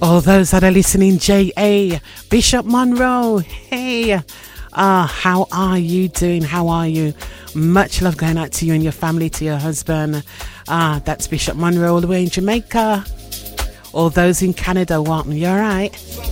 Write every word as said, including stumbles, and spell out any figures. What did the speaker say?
All those that are listening, J A, Bishop Monroe, hey, ah, uh, how are you doing? How are you? Much love going out to you and your family, to your husband. Ah, uh, that's Bishop Monroe all the way in Jamaica. All those in Canada, what? You all right?